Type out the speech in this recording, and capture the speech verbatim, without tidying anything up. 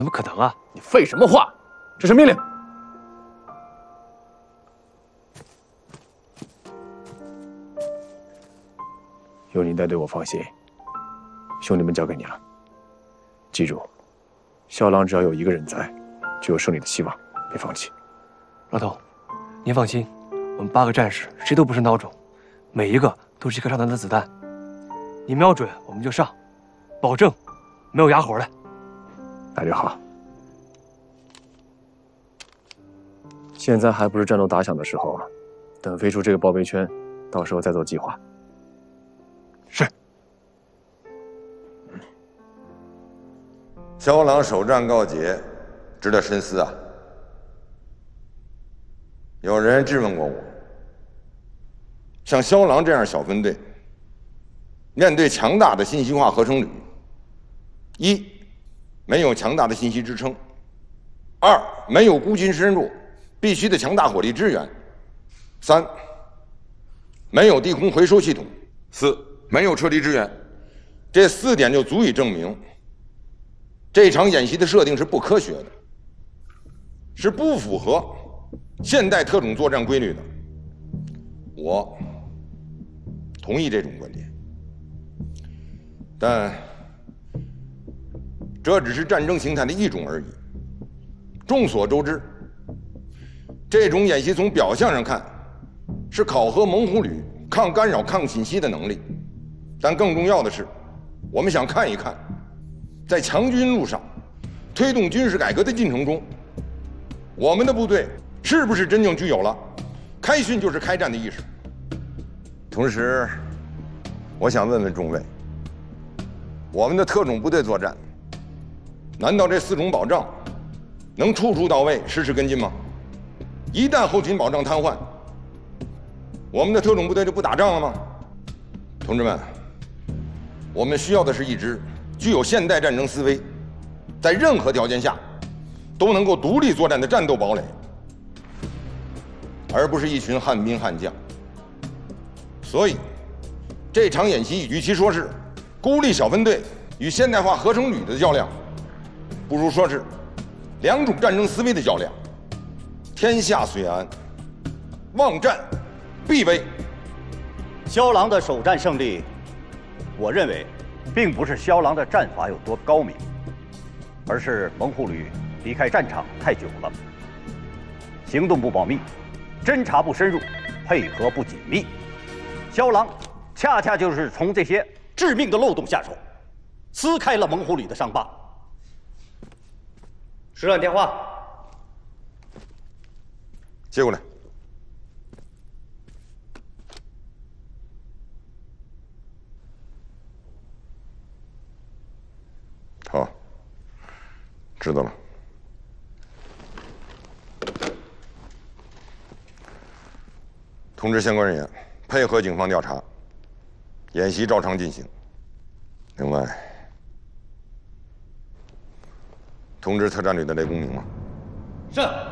怎么可能啊！ 你废什么话？这是命令。有你带队，我放心。兄弟们交给你了。记住，萧郎只要有一个人在，就有胜利的希望，别放弃。 老头，您放心，我们八个战士谁都不是孬种，每一个都是一颗上膛的子弹。你瞄准我们就上，保证没有哑火的。 那就好。现在还不是战斗打响的时候，等飞出这个包围圈，到时候再做计划。 是。 萧郎首战告捷，值得深思啊。有人质问过我，像萧郎这样小分队，面对强大的信息化合成旅，一没有强大的信息支撑，二没有孤军深入必须的强大火力支援，三没有地空回收系统，四没有撤离支援。这四点就足以证明这场演习的设定是不科学的，是不符合现代特种作战规律的。我同意这种观点，但这只是战争形态的一种而已。众所周知，这种演习从表象上看是考核猛虎旅抗干扰、抗信息的能力，但更重要的是，我们想看一看，在强军路上推动军事改革的进程中，我们的部队是不是真正具有了开训就是开战的意识。同时，我想问问众位，我们的特种部队作战，难道这四种保障能处处到位、实时跟进吗？一旦后勤保障瘫痪，我们的特种部队就不打仗了吗？同志们，我们需要的是一支具有现代战争思维，在任何条件下都能够独立作战的战斗堡垒，而不是一群汉兵悍将。所以，这场演习与其说是孤立小分队与现代化合成旅的较量，不如说是两种战争思维的较量。天下虽安，望战必危。 萧郎的首战胜利，我认为，并不是萧郎的战法有多高明，而是猛虎旅离开战场太久了，行动不保密，侦察不深入，配合不紧密。萧郎恰恰就是从这些致命的漏洞下手，撕开了猛虎旅的伤疤。 师长电话， 接过来。好，知道了。通知相关人员配合警方调查，演习照常进行。另外，通知特战旅的雷公明吗？ 是。